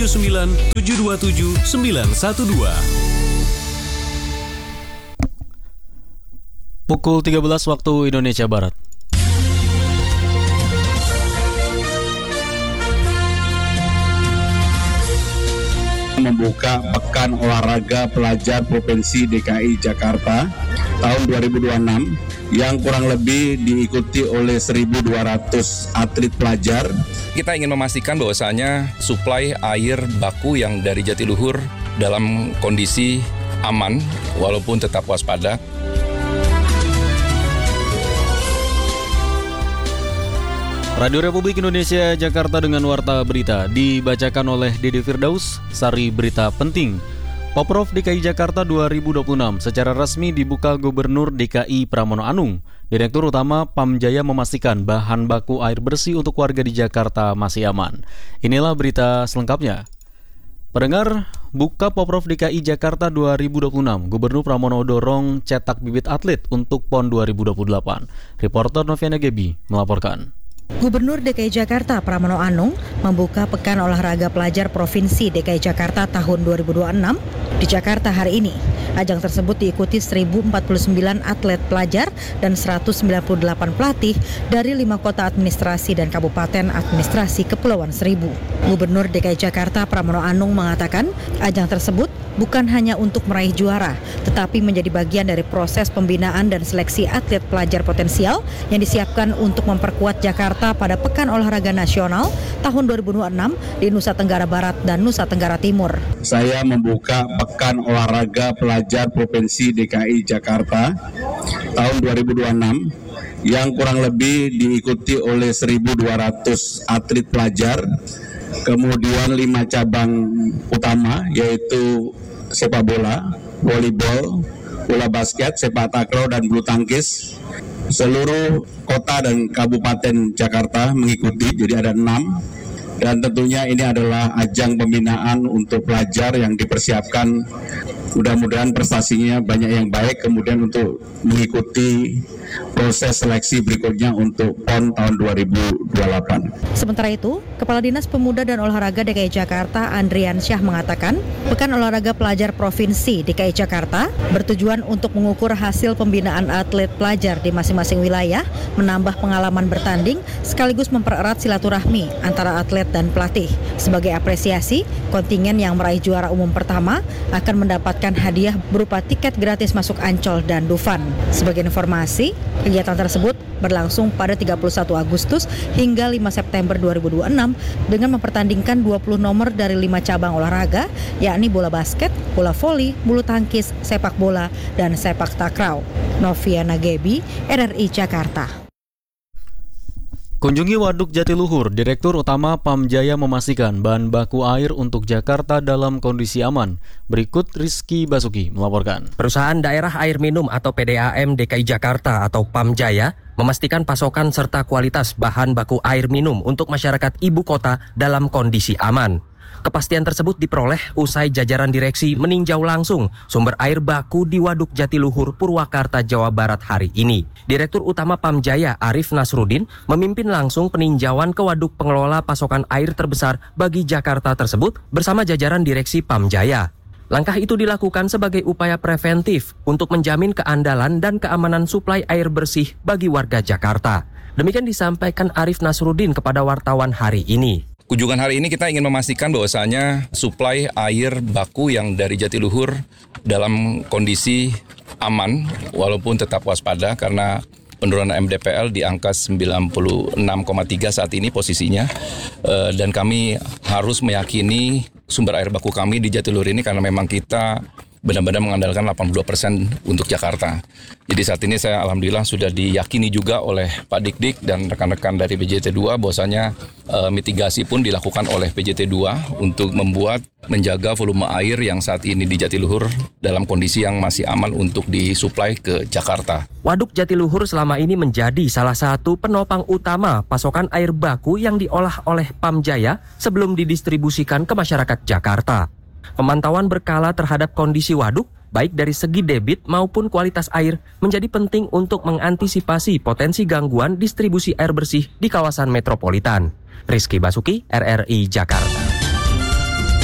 79 727 912. Pukul 13 waktu Indonesia Barat. Membuka Pekan Olahraga Pelajar Provinsi DKI Jakarta tahun 2026 yang kurang lebih diikuti oleh 1.200 atlet pelajar. Kita ingin memastikan bahwasanya suplai air baku yang dari Jatiluhur dalam kondisi aman walaupun tetap waspada. Radio Republik Indonesia Jakarta dengan Warta Berita dibacakan oleh Dede Firdaus. Sari berita penting. Poprov DKI Jakarta 2026 secara resmi dibuka Gubernur DKI Pramono Anung. Direktur Utama Pamjaya memastikan bahan baku air bersih untuk warga di Jakarta masih aman. Inilah berita selengkapnya. Pendengar, buka Poprov DKI Jakarta 2026, Gubernur Pramono dorong cetak bibit atlet untuk PON 2028. Reporter Noviana Gebi melaporkan. Gubernur DKI Jakarta Pramono Anung membuka Pekan Olahraga Pelajar Provinsi DKI Jakarta tahun 2026 di Jakarta hari ini. Ajang tersebut diikuti 1.049 atlet pelajar dan 198 pelatih dari 5 kota administrasi dan kabupaten administrasi Kepulauan Seribu. Gubernur DKI Jakarta Pramono Anung mengatakan ajang tersebut bukan hanya untuk meraih juara, tetapi menjadi bagian dari proses pembinaan dan seleksi atlet pelajar potensial yang disiapkan untuk memperkuat Jakarta pada Pekan Olahraga Nasional tahun 2026 di Nusa Tenggara Barat dan Nusa Tenggara Timur. Saya membuka Pekan Olahraga Pelajar Provinsi DKI Jakarta tahun 2026 yang kurang lebih diikuti oleh 1.200 atlet pelajar, kemudian 5 cabang utama yaitu sepak bola, volleyball, bola basket, sepak takraw, dan bulu tangkis. Seluruh kota dan kabupaten Jakarta mengikuti, jadi ada 6. Dan tentunya ini adalah ajang pembinaan untuk pelajar yang dipersiapkan. Mudah-mudahan prestasinya banyak yang baik, kemudian untuk mengikuti proses seleksi berikutnya untuk PON tahun 2028. Sementara itu, Kepala Dinas Pemuda dan Olahraga DKI Jakarta Andrian Syah mengatakan, Pekan Olahraga Pelajar Provinsi DKI Jakarta bertujuan untuk mengukur hasil pembinaan atlet pelajar di masing-masing wilayah, menambah pengalaman bertanding, sekaligus mempererat silaturahmi antara atlet dan pelatih. Sebagai apresiasi, kontingen yang meraih juara umum pertama akan mendapatkan hadiah berupa tiket gratis masuk Ancol dan Dufan. Sebagai informasi, kegiatan tersebut berlangsung pada 31 Agustus hingga 5 September 2026 dengan mempertandingkan 20 nomor dari 5 cabang olahraga, yakni bola basket, bola voli, bulu tangkis, sepak bola, dan sepak takraw. Noviana Gebi, RRI Jakarta. Kunjungi Waduk Jatiluhur, Direktur Utama Pamjaya memastikan bahan baku air untuk Jakarta dalam kondisi aman. Berikut Rizky Basuki melaporkan. Perusahaan Daerah Air Minum atau PDAM DKI Jakarta atau Pamjaya memastikan pasokan serta kualitas bahan baku air minum untuk masyarakat ibu kota dalam kondisi aman. Kepastian tersebut diperoleh usai jajaran direksi meninjau langsung sumber air baku di Waduk Jatiluhur, Purwakarta, Jawa Barat hari ini. Direktur Utama Pamjaya Arif Nasrudin memimpin langsung peninjauan ke waduk pengelola pasokan air terbesar bagi Jakarta tersebut bersama jajaran direksi Pamjaya. Langkah itu dilakukan sebagai upaya preventif untuk menjamin keandalan dan keamanan suplai air bersih bagi warga Jakarta. Demikian disampaikan Arif Nasrudin kepada wartawan hari ini. Kunjungan hari ini kita ingin memastikan bahwasanya suplai air baku yang dari Jatiluhur dalam kondisi aman walaupun tetap waspada karena penurunan MDPL di angka 96,3 saat ini posisinya, dan kami harus meyakini sumber air baku kami di Jatiluhur ini karena memang kita benar-benar mengandalkan 82% untuk Jakarta. Jadi saat ini saya alhamdulillah sudah diyakini juga oleh Pak Dik-Dik dan rekan-rekan dari PJT2 bahwasanya mitigasi pun dilakukan oleh PJT2 untuk menjaga volume air yang saat ini di Jatiluhur dalam kondisi yang masih aman untuk disuplai ke Jakarta. Waduk Jatiluhur selama ini menjadi salah satu penopang utama pasokan air baku yang diolah oleh Pamjaya sebelum didistribusikan ke masyarakat Jakarta. Pemantauan berkala terhadap kondisi waduk, baik dari segi debit maupun kualitas air, menjadi penting untuk mengantisipasi potensi gangguan distribusi air bersih di kawasan metropolitan. Rizky Basuki, RRI Jakarta.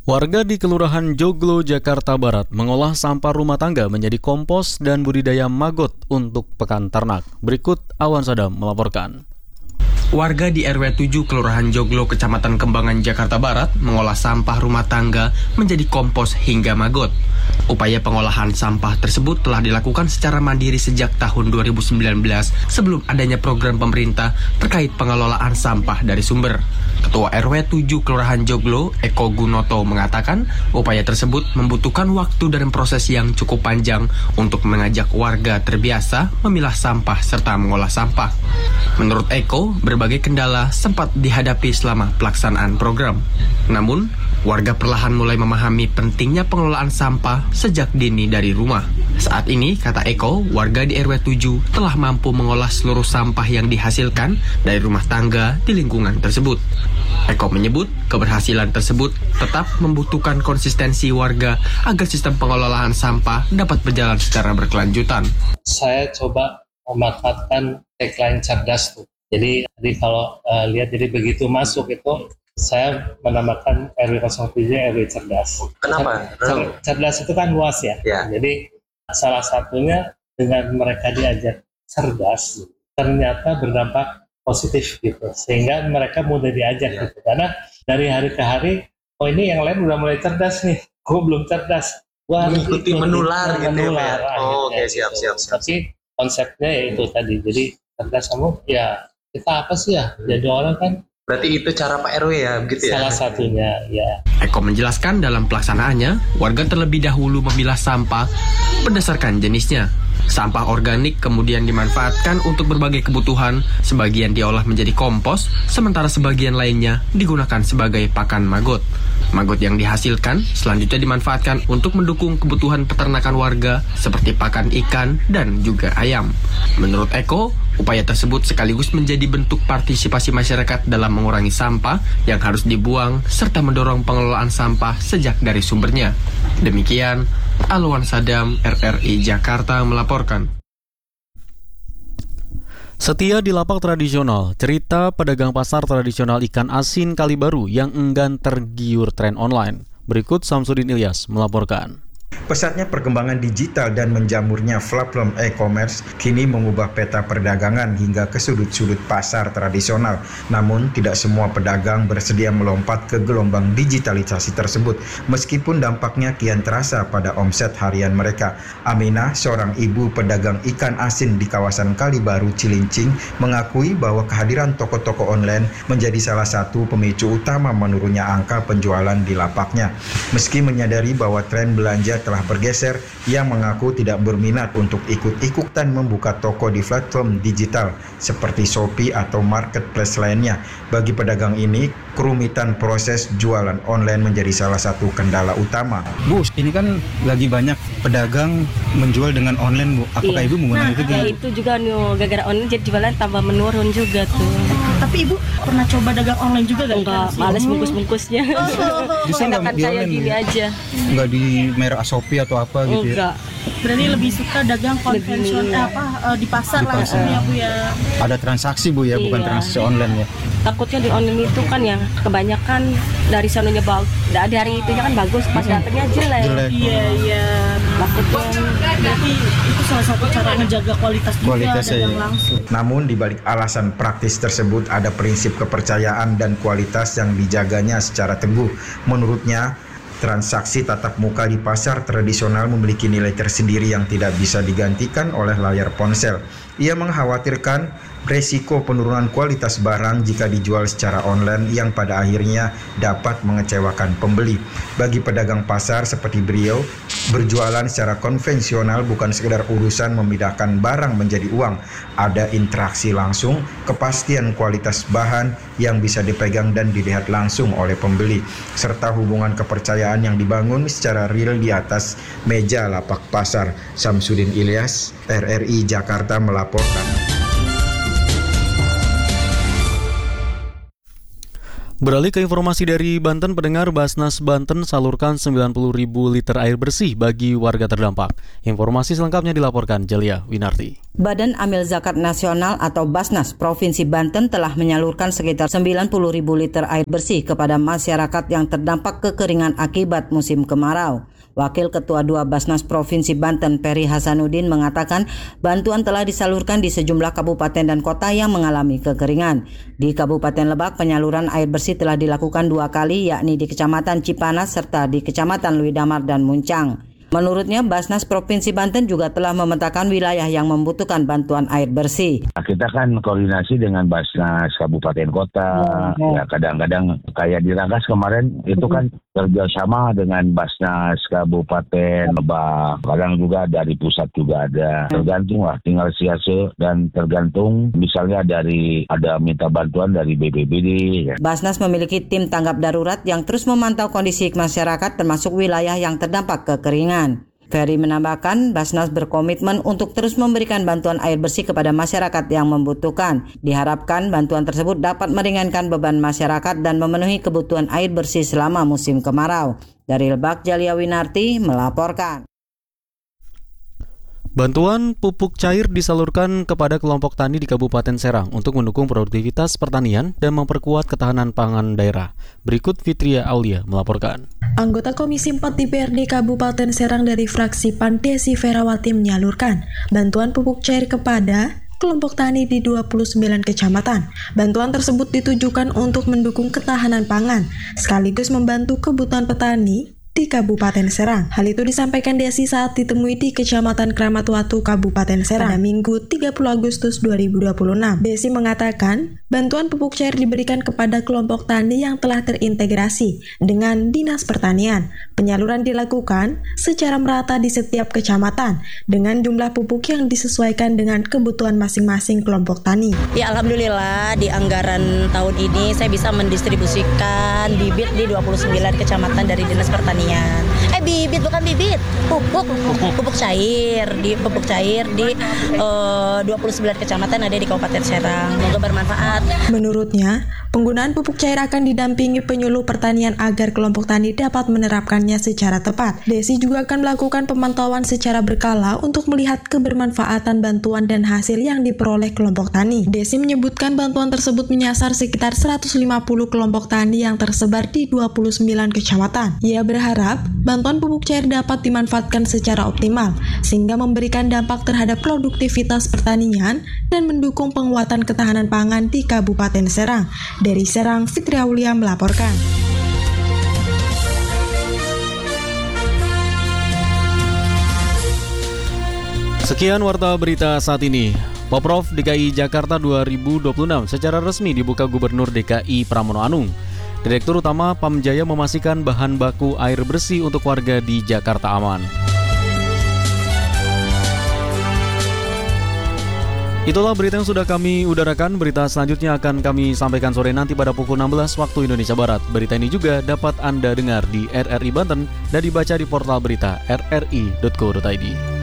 Warga di Kelurahan Joglo, Jakarta Barat mengolah sampah rumah tangga menjadi kompos dan budidaya maggot untuk pekan ternak. Berikut Awan Sadam melaporkan. Warga di RW 7 Kelurahan Joglo, Kecamatan Kembangan, Jakarta Barat mengolah sampah rumah tangga menjadi kompos hingga maggot. Upaya pengolahan sampah tersebut telah dilakukan secara mandiri sejak tahun 2019 sebelum adanya program pemerintah terkait pengelolaan sampah dari sumber. Ketua RW 7 Kelurahan Joglo, Eko Gunoto, mengatakan upaya tersebut membutuhkan waktu dan proses yang cukup panjang untuk mengajak warga terbiasa memilah sampah serta mengolah sampah. Menurut Eko, berbagai kendala sempat dihadapi selama pelaksanaan program. Namun, warga perlahan mulai memahami pentingnya pengelolaan sampah sejak dini dari rumah. Saat ini, kata Eko, warga di RW 7 telah mampu mengolah seluruh sampah yang dihasilkan dari rumah tangga di lingkungan tersebut. Eko menyebut keberhasilan tersebut tetap membutuhkan konsistensi warga agar sistem pengelolaan sampah dapat berjalan secara berkelanjutan. Saya coba memanfaatkan tagline cerdas tuh. Jadi kalau lihat jadi begitu masuk itu saya menamakan RW 07 RW cerdas. Kenapa? Cerdas itu kan luas ya. Jadi salah satunya dengan mereka diajak cerdas ternyata berdampak positif gitu, sehingga mereka mudah diajak gitu. Karena dari hari ke hari, oh ini yang lain udah mulai cerdas nih, gue belum cerdas. Mengikuti menular gitu menular, ya. Oke, siap. Tapi konsepnya ya itu tadi. Jadi cerdas kamu ya kita apa sih ya? Jadi orang kan. Berarti itu cara Pak RW ya, begitu ya? Salah satunya, ya. Eko menjelaskan dalam pelaksanaannya, warga terlebih dahulu memilah sampah berdasarkan jenisnya. Sampah organik kemudian dimanfaatkan untuk berbagai kebutuhan, sebagian diolah menjadi kompos, sementara sebagian lainnya digunakan sebagai pakan maggot. Maggot yang dihasilkan selanjutnya dimanfaatkan untuk mendukung kebutuhan peternakan warga seperti pakan ikan dan juga ayam. Menurut Eko, upaya tersebut sekaligus menjadi bentuk partisipasi masyarakat dalam mengurangi sampah yang harus dibuang serta mendorong pengelolaan sampah sejak dari sumbernya. Demikian, Alwan Sadam, RRI Jakarta melaporkan. Setia di lapak tradisional, cerita pedagang pasar tradisional ikan asin Kalibaru yang enggan tergiur tren online. Berikut Samsudin Ilyas melaporkan. Pesatnya perkembangan digital dan menjamurnya platform e-commerce kini mengubah peta perdagangan hingga ke sudut-sudut pasar tradisional. Namun, tidak semua pedagang bersedia melompat ke gelombang digitalisasi tersebut, meskipun dampaknya kian terasa pada omset harian mereka. Aminah, seorang ibu pedagang ikan asin di kawasan Kalibaru, Cilincing, mengakui bahwa kehadiran toko-toko online menjadi salah satu pemicu utama menurunnya angka penjualan di lapaknya. Meski menyadari bahwa tren belanja telah bergeser, ia mengaku tidak berminat untuk ikut-ikutan membuka toko di platform digital seperti Shopee atau marketplace lainnya. Bagi pedagang ini, kerumitan proses jualan online menjadi salah satu kendala utama. Bu, ini kan lagi banyak pedagang menjual dengan online, Bu. Apakah Ibu menggunakan itu? Ya itu juga gara-gara online jadi jualan tambah menurun juga tuh. Tapi Ibu pernah coba dagang online juga gak? Enggak, males bungkus-bungkusnya. Justru nggak di online, gini aja. Nggak di merek Shopee atau apa gitu ya? Enggak. Berarti lebih suka dagang konvensional di pasar langsung ya Bu ya? Ada transaksi Bu ya, bukan transaksi online ya? Takutnya di online itu kan ya kebanyakan dari sananya bagus, dari hari itunya kan bagus, pas datangnya jelek. Iya. Takutnya. Berarti itu salah satu cara menjaga kualitas juga dagang langsung. Namun di balik alasan praktis tersebut ada prinsip kepercayaan dan kualitas yang dijaganya secara teguh. Menurutnya, transaksi tatap muka di pasar tradisional memiliki nilai tersendiri yang tidak bisa digantikan oleh layar ponsel. Ia mengkhawatirkan resiko penurunan kualitas barang jika dijual secara online yang pada akhirnya dapat mengecewakan pembeli. Bagi pedagang pasar seperti beliau, berjualan secara konvensional bukan sekedar urusan memindahkan barang menjadi uang. Ada interaksi langsung, kepastian kualitas bahan yang bisa dipegang dan dilihat langsung oleh pembeli, serta hubungan kepercayaan yang dibangun secara real di atas meja lapak pasar. Samsudin Ilyas, RRI Jakarta melaporkan. Beralih ke informasi dari Banten, pendengar, Basnas Banten salurkan 90.000 liter air bersih bagi warga terdampak. Informasi selengkapnya dilaporkan Jalia Winarti. Badan Amil Zakat Nasional atau Basnas Provinsi Banten telah menyalurkan sekitar 90.000 liter air bersih kepada masyarakat yang terdampak kekeringan akibat musim kemarau. Wakil Ketua 2 Basnas Provinsi Banten, Peri Hasanuddin, mengatakan bantuan telah disalurkan di sejumlah kabupaten dan kota yang mengalami kekeringan. Di Kabupaten Lebak, penyaluran air bersih telah dilakukan 2 kali, yakni di Kecamatan Cipanas serta di Kecamatan Luidamar dan Muncang. Menurutnya, Basnas Provinsi Banten juga telah memetakan wilayah yang membutuhkan bantuan air bersih. Kita kan koordinasi dengan Basnas Kabupaten Kota, ya kadang-kadang kayak di Rangkas kemarin itu kan kerjasama dengan Basnas Kabupaten Lebak, kadang juga dari pusat juga ada. Tergantung lah, tinggal siase dan tergantung misalnya dari ada minta bantuan dari BPBD. Ya. Basnas memiliki tim tanggap darurat yang terus memantau kondisi masyarakat termasuk wilayah yang terdampak kekeringan. Ferry menambahkan, Basnas berkomitmen untuk terus memberikan bantuan air bersih kepada masyarakat yang membutuhkan. Diharapkan bantuan tersebut dapat meringankan beban masyarakat dan memenuhi kebutuhan air bersih selama musim kemarau. Dari Lebak, Jalia Winarti melaporkan. Bantuan pupuk cair disalurkan kepada kelompok tani di Kabupaten Serang untuk mendukung produktivitas pertanian dan memperkuat ketahanan pangan daerah. Berikut Fitria Aulia melaporkan. Anggota Komisi 4 DPRD Kabupaten Serang dari fraksi PAN Desi Ferawati menyalurkan bantuan pupuk cair kepada kelompok tani di 29 kecamatan. Bantuan tersebut ditujukan untuk mendukung ketahanan pangan, sekaligus membantu kebutuhan petani di Kabupaten Serang. Hal itu disampaikan Desi saat ditemui di Kecamatan Kramat Watu, Kabupaten Serang pada Minggu 30 Agustus 2026. Desi mengatakan, bantuan pupuk cair diberikan kepada kelompok tani yang telah terintegrasi dengan Dinas Pertanian. Penyaluran dilakukan secara merata di setiap kecamatan dengan jumlah pupuk yang disesuaikan dengan kebutuhan masing-masing kelompok tani. Ya, alhamdulillah di anggaran tahun ini saya bisa mendistribusikan bibit di 29 kecamatan dari Dinas Pertanian. Bibit bukan bibit, pupuk cair di 29 kecamatan ada di Kabupaten Serang. Semoga bermanfaat. Menurutnya, penggunaan pupuk cair akan didampingi penyuluh pertanian agar kelompok tani dapat menerapkannya secara tepat. Desi juga akan melakukan pemantauan secara berkala untuk melihat kebermanfaatan bantuan dan hasil yang diperoleh kelompok tani. Desi menyebutkan bantuan tersebut menyasar sekitar 150 kelompok tani yang tersebar di 29 kecamatan. Ia berharap bantuan pupuk cair dapat dimanfaatkan secara optimal sehingga memberikan dampak terhadap produktivitas pertanian dan mendukung penguatan ketahanan pangan di Kabupaten Serang. Dari Serang, Fitri Aulia melaporkan. Sekian warta berita saat ini. Poprov DKI Jakarta 2026 secara resmi dibuka Gubernur DKI Pramono Anung. Direktur Utama Pamjaya memastikan bahan baku air bersih untuk warga di Jakarta aman. Itulah berita yang sudah kami udarakan. Berita selanjutnya akan kami sampaikan sore nanti pada pukul 16 waktu Indonesia Barat. Berita ini juga dapat Anda dengar di RRI Banten dan dibaca di portal berita rri.co.id.